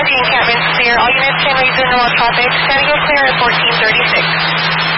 The encampment's clear. All units can resume normal traffic. Standing clear at 1436.